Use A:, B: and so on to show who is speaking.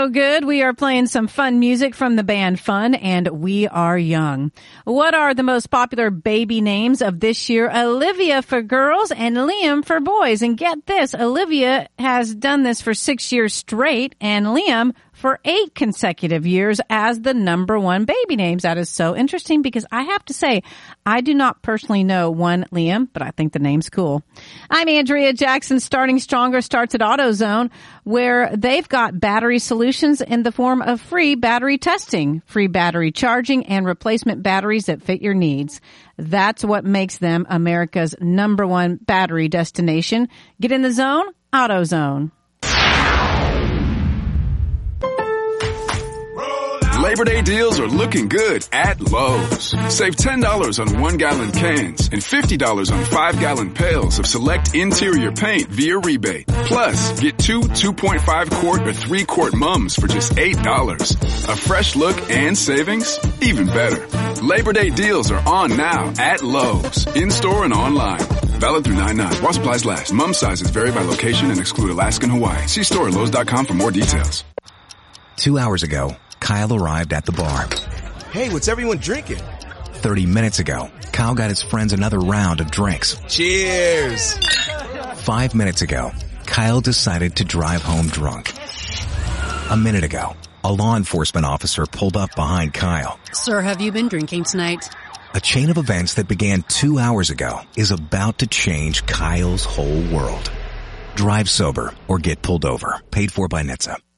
A: so good. We are playing some fun music from the band Fun, and We Are Young. What are the most popular baby names of this year? Olivia for girls and Liam for boys. And get this, Olivia has done this for 6 years straight, and Liam for 8 consecutive years as the number one baby names. That is so interesting because I have to say, I do not personally know one Liam, but I think the name's cool. I'm Andrea Jackson. Starting Stronger starts at AutoZone, where they've got battery solutions in the form of free battery testing, free battery charging, and replacement batteries that fit your needs. That's what makes them America's number one battery destination. Get in the zone, AutoZone.
B: Labor Day deals are looking good at Lowe's. Save $10 on 1-gallon cans and $50 on 5-gallon pails of select interior paint via rebate. Plus, get 2 2.5-quart or 3-quart mums for just $8. A fresh look and savings? Even better. Labor Day deals are on now at Lowe's, in-store and online. Valid through 9/9. While supplies last. Mum sizes vary by location and exclude Alaska and Hawaii. See store at Lowe's.com for more details.
C: 2 hours ago, Kyle arrived at the bar.
D: Hey, what's everyone drinking?
C: 30 minutes ago, Kyle got his friends another round of drinks.
D: Cheers!
C: 5 minutes ago, Kyle decided to drive home drunk. A minute ago, a law enforcement officer pulled up behind Kyle.
E: Sir, have you been drinking tonight?
C: A chain of events that began 2 hours ago is about to change Kyle's whole world. Drive sober or get pulled over. Paid for by NHTSA.